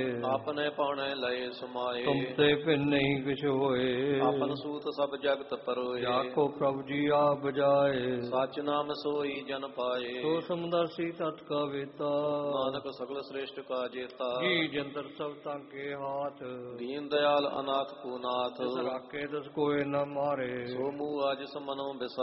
ਆਪਣੇ ਪਾਉਣੇ ਲਏ ਸਮਾਏ। ਤੁਮ ਤੇ ਭਿੰਨ ਨਹੀਂ ਕਿਛ ਹੋਏ। ਆਪਨ ਸੂਤ ਸਭ ਜਗਤ ਪਰੋਏ। ਜਾ ਕੋ ਪ੍ਰਭੂ ਜੀ ਆਪ ਬਜਾਏ। ਸਚ ਨਾਮ ਸੋਈ ਜਨ ਪਾਏ। ਸੋ ਸਮਦਰਸੀ ਤਤ ਕਾ ਵੇਤਾ। ਨਾਨਕ ਸਗਲ ਸ੍ਰੇਸ਼ਟ ਕਾ ਜੇਤਾ। ਜੀ ਜੰਤਰ ਸਭ ਤਾਂ ਕੇ ਹਾਥ। ਦੀਨ ਦਿਆਲ ਅਨਾਥ ਕੋ ਨਾਥ। ਜਿਸ ਰਾਖੇ ਤਿਸ ਕੋਇ ਨ ਮਾਰੇ। ਸੋ ਮੂਹ ਅਜ ਸਮਨੋ ਬਿਸਾ।